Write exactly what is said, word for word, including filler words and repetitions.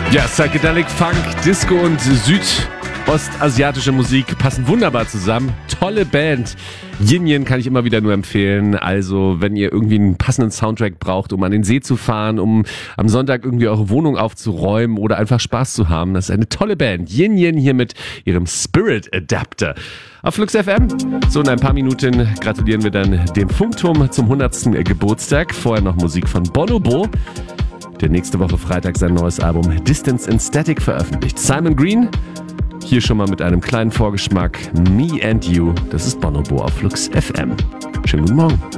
Ja, Psychedelic Funk, Disco und südostasiatische Musik passen wunderbar zusammen. Tolle Band. Yin Yin kann ich immer wieder nur empfehlen. Also, wenn ihr irgendwie einen passenden Soundtrack braucht, um an den See zu fahren, um am Sonntag irgendwie eure Wohnung aufzuräumen oder einfach Spaß zu haben, das ist eine tolle Band. Yin Yin hier mit ihrem Spirit Adapter. Auf Flux F M. So, in ein paar Minuten gratulieren wir dann dem Funkturm zum hundertsten Geburtstag. Vorher noch Musik von Bonobo, der nächste Woche Freitag sein neues Album Distance and Static veröffentlicht. Simon Green, hier schon mal mit einem kleinen Vorgeschmack. Me and You, das ist Bonobo auf Flux F M. Schönen guten Morgen.